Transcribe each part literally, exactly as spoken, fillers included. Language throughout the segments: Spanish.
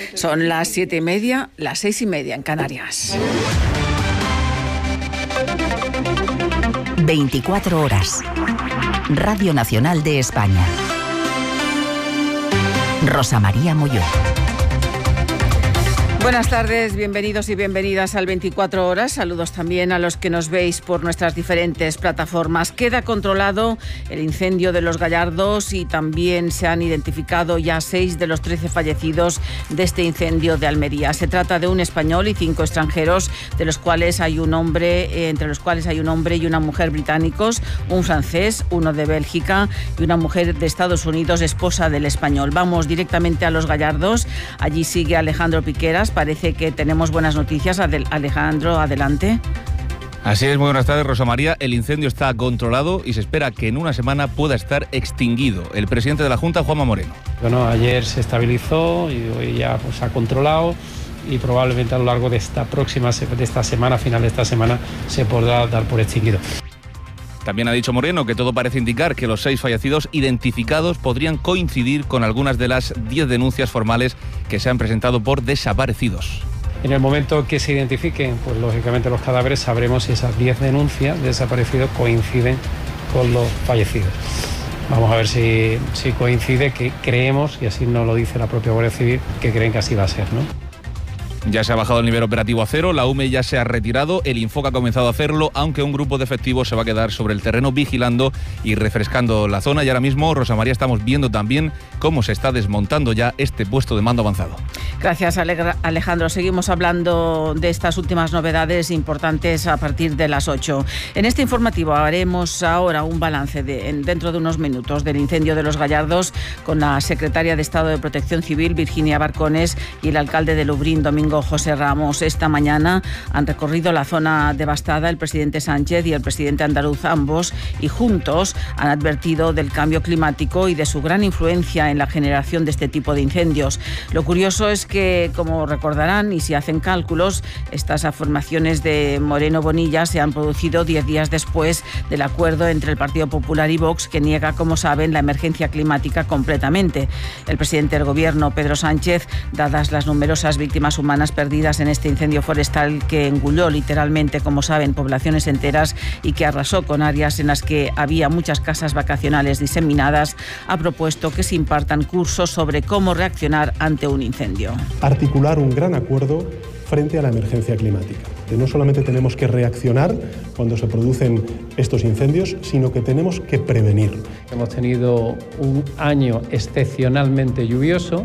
Son las siete y media, las seis y media en Canarias. veinticuatro horas. Radio Nacional de España. Rosa María Molló. Buenas tardes, bienvenidos y bienvenidas al veinticuatro horas. Saludos también a los que nos veis por nuestras diferentes plataformas. Queda controlado el incendio de Los Gallardos y también se han identificado ya seis de los trece fallecidos de este incendio de Almería. Se trata de un español y cinco extranjeros, de los cuales hay un hombre, eh, entre los cuales hay un hombre y una mujer británicos, un francés, uno de Bélgica y una mujer de Estados Unidos, esposa del español. Vamos directamente a Los Gallardos. Allí sigue Alejandro Piqueras. Parece que tenemos buenas noticias. Adel- Alejandro, adelante. Así es, muy buenas tardes, Rosa María. El incendio está controlado y se espera que en una semana pueda estar extinguido. El presidente de la Junta, Juanma Moreno. Bueno, ayer se estabilizó y hoy ya pues, ha controlado y probablemente a lo largo de esta próxima, de esta semana, final de esta semana, se podrá dar por extinguido. También ha dicho Moreno que todo parece indicar que los seis fallecidos identificados podrían coincidir con algunas de las diez denuncias formales que se han presentado por desaparecidos. En el momento que se identifiquen, pues lógicamente los cadáveres, sabremos si esas diez denuncias de desaparecidos coinciden con los fallecidos. Vamos a ver si, si coincide, que creemos, y así nos lo dice la propia Guardia Civil, que creen que así va a ser, ¿no? Ya se ha bajado el nivel operativo a cero, la U M E ya se ha retirado, el Infoca ha comenzado a hacerlo, aunque un grupo de efectivos se va a quedar sobre el terreno vigilando y refrescando la zona. Y ahora mismo, Rosa María, estamos viendo también cómo se está desmontando ya este puesto de mando avanzado. Gracias, Alejandro. Seguimos hablando de estas últimas novedades importantes a partir de las ocho. En este informativo haremos ahora un balance de, en, dentro de unos minutos del incendio de Los Gallardos con la secretaria de Estado de Protección Civil, Virginia Barcones, y el alcalde de Lubrión, Domingo José Ramos. Esta mañana han recorrido la zona devastada el presidente Sánchez y el presidente andaluz, ambos, y juntos han advertido del cambio climático y de su gran influencia en la generación de este tipo de incendios. Lo curioso es que, como recordarán, y si hacen cálculos, estas afirmaciones de Moreno Bonilla se han producido diez días después del acuerdo entre el Partido Popular y Vox, que niega, como saben, la emergencia climática completamente. El presidente del Gobierno, Pedro Sánchez, dadas las numerosas víctimas humanas perdidas en este incendio forestal que engulló literalmente, como saben, poblaciones enteras y que arrasó con áreas en las que había muchas casas vacacionales diseminadas, ha propuesto que se impartan cursos sobre cómo reaccionar ante un incendio. Articular un gran acuerdo frente a la emergencia climática. Que no solamente tenemos que reaccionar cuando se producen estos incendios, sino que tenemos que prevenir. Hemos tenido un año excepcionalmente lluvioso.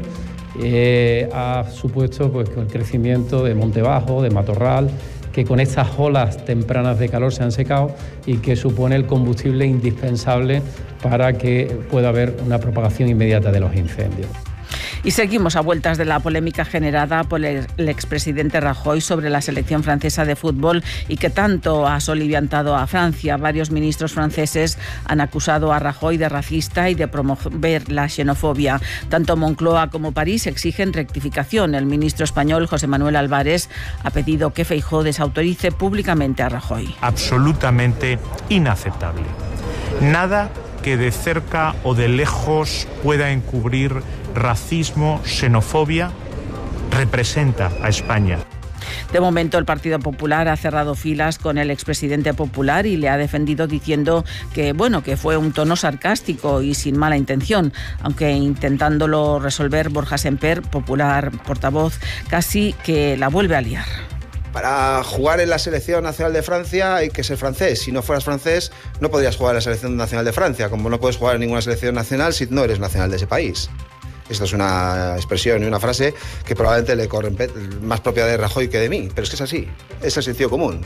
Eh, ha supuesto pues, el crecimiento de monte bajo, de matorral, que con estas olas tempranas de calor se han secado y que supone el combustible indispensable para que pueda haber una propagación inmediata de los incendios. Y seguimos a vueltas de la polémica generada por el expresidente Rajoy sobre la selección francesa de fútbol y que tanto ha soliviantado a Francia. Varios ministros franceses han acusado a Rajoy de racista y de promover la xenofobia. Tanto Moncloa como París exigen rectificación. El ministro español, José Manuel Álvarez, ha pedido que Feijóo desautorice públicamente a Rajoy. Absolutamente inaceptable. Nada que de cerca o de lejos pueda encubrir racismo, xenofobia, representa a España. De momento, el Partido Popular ha cerrado filas con el expresidente popular y le ha defendido diciendo que, bueno, que fue un tono sarcástico y sin mala intención, aunque intentándolo resolver Borja Semper, popular portavoz, casi que la vuelve a liar. Para jugar en la selección nacional de Francia hay que ser francés. Si no fueras francés, no podrías jugar en la selección nacional de Francia, como no puedes jugar en ninguna selección nacional si no eres nacional de ese país. Esto es una expresión y una frase que probablemente le corre más propia de Rajoy que de mí, pero es que es así, es el sentido común.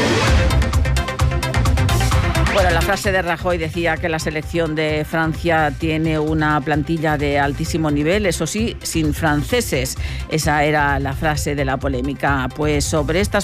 Bueno, la frase de Rajoy decía que la selección de Francia tiene una plantilla de altísimo nivel, eso sí, sin franceses. Esa era la frase de la polémica. Pues sobre estas